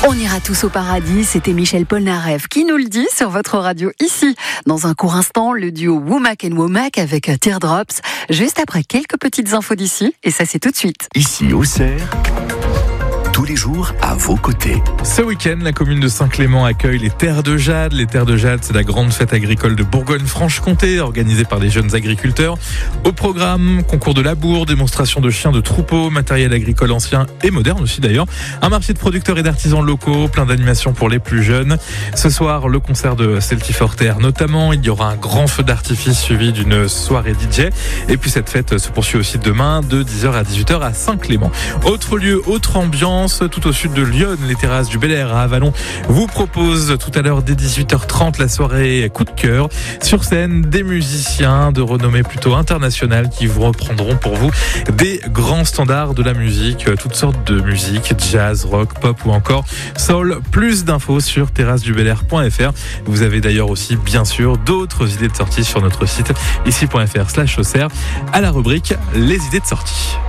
On ira tous au paradis, c'était Michel Polnareff qui nous le dit sur votre radio ici. Dans un court instant, le duo Womack & Womack avec Teardrops, juste après quelques petites infos d'ici, et ça c'est tout de suite. Ici Auxerre, tous les jours à vos côtés. Ce week-end, la commune de Saint-Clément accueille les Terres de Jade. Les Terres de Jade, c'est la grande fête agricole de Bourgogne-Franche-Comté, organisée par les jeunes agriculteurs. Au programme, concours de labour, démonstration de chiens de troupeau, matériel agricole ancien et moderne aussi d'ailleurs. Un marché de producteurs et d'artisans locaux, plein d'animations pour les plus jeunes. Ce soir, le concert de Celtiforter notamment. Il y aura un grand feu d'artifice suivi d'une soirée DJ. Et puis cette fête se poursuit aussi demain de 10h à 18h à Saint-Clément. Autre lieu, autre ambiance. Tout au sud de Lyon, les terrasses du Bel Air à Avallon vous proposent tout à l'heure dès 18h30 la soirée coup de cœur. Sur scène, des musiciens de renommée plutôt internationale qui vous reprendront pour vous des grands standards de la musique, toutes sortes de musique, jazz, rock, pop ou encore soul. Plus d'infos sur terrassesdubelair.fr. Vous avez d'ailleurs aussi bien sûr d'autres idées de sortie sur notre site ici.fr/Auxerre à la rubrique les idées de sortie.